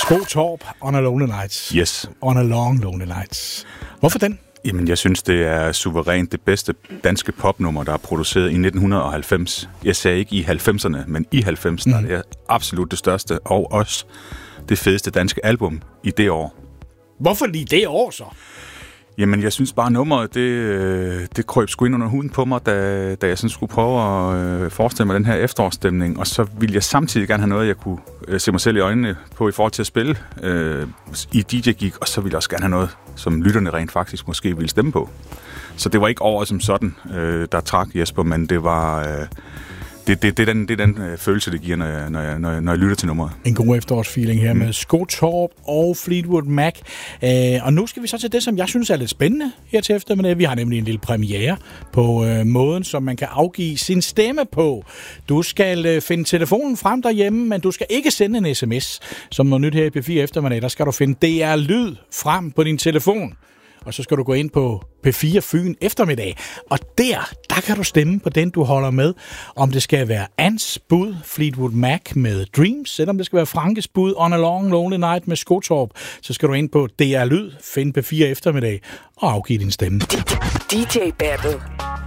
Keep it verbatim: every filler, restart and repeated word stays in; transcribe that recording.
Skottorp, On a Lonely Nights. Yes. On a Long Lonely Nights. Hvorfor den? Jamen, jeg synes, det er suverænt det bedste danske popnummer, der er produceret i nitten halvfems. Jeg sagde ikke i halvfemserne, men i halvfemserne. Mm. Det er absolut det største, og også det fedeste danske album i det år. Hvorfor lige det år så? Jamen, jeg synes bare, nummeret, det, det krøb sgu ind under huden på mig, da, da jeg sådan skulle prøve at øh, forestille mig den her efterårsstemning. Og så ville jeg samtidig gerne have noget, jeg kunne øh, se mig selv i øjnene på i forhold til at spille øh, i D J-gig. Og så ville jeg også gerne have noget, som lytterne rent faktisk måske ville stemme på. Så det var ikke året som sådan, øh, der trak Jesper, men det var... Øh, Det, det, det er den, det er den øh, følelse, det giver, når jeg, når, jeg, når, jeg, når jeg lytter til nummeret. En god efterårsfeeling her mm. med Skottorp og Fleetwood Mac. Øh, og nu skal vi så til det, som jeg synes er lidt spændende her til eftermiddag. Vi har nemlig en lille premiere på øh, måden, som man kan afgive sin stemme på. Du skal øh, finde telefonen frem derhjemme, men du skal ikke sende en sms. Som noget nyt her i P fire eftermiddag, der skal du finde D R Lyd frem på din telefon. Og så skal du gå ind på P fire Fyn eftermiddag. Og der, der kan du stemme på den, du holder med. Om det skal være Ans bud, Fleetwood Mac med Dreams, eller om det skal være Frankes bud, On a Long Lonely Night med Skottorp, så skal du ind på D R Lyd, find P fire eftermiddag og afgive din stemme. D J Battle.